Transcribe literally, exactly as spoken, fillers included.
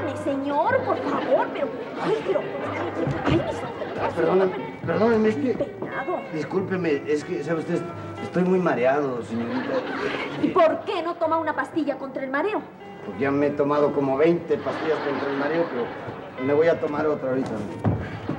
Dígame, señor, por favor, pero... Ay, pero... Ay, mis ojos. Ah, perdóneme, perdóneme, es que... Peinado. Discúlpeme, es que, ¿sabe usted? Estoy muy mareado, señorita. ¿Y por qué no toma una pastilla contra el mareo? Pues ya me he tomado como veinte pastillas contra el mareo, pero me voy a tomar otra ahorita.